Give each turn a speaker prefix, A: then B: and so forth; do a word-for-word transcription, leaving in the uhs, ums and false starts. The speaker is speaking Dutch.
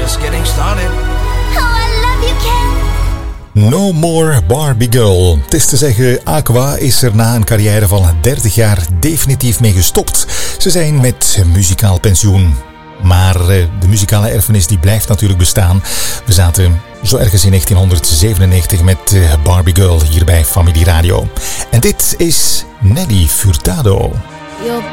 A: just getting started.
B: Oh, I love you, Ken.
C: No More Barbie Girl. Het is te zeggen, Aqua is er na een carrière van dertig jaar definitief mee gestopt. Ze zijn met muzikaal pensioen. Maar de muzikale erfenis die blijft natuurlijk bestaan. We zaten zo ergens in negentien zevenennegentig met Barbie Girl hier bij Familie Radio. En dit is Nelly Furtado.
B: Your